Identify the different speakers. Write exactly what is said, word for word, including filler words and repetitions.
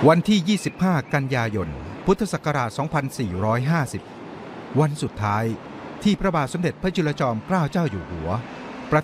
Speaker 1: วันที่ ยี่สิบห้า กันยายน พุทธศักราช สองพันสี่ร้อยห้าสิบ วันสุดท้ายที่พระบาทสมเด็จพระจุลจอมเกล้าเจ้าอยู่หัว